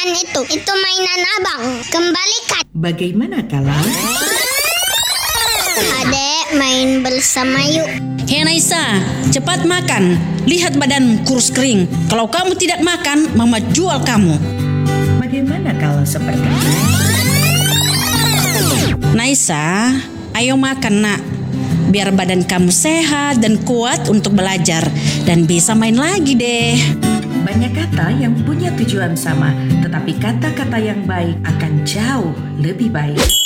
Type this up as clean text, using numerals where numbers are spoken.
mainan itu. Itu mainan abang. Kembalikan. Bagaimana kalau? Adek, main bersama yuk. Hei Naisa, cepat makan. Lihat badan kurus kering. Kalau kamu tidak makan, Mama jual kamu. Bagaimana kalau seperti itu? Naisa, ayo makan nak. Biar badan kamu sehat dan kuat untuk belajar. Dan bisa main lagi deh. Banyak kata yang punya tujuan sama, tetapi kata-kata yang baik akan jauh lebih baik.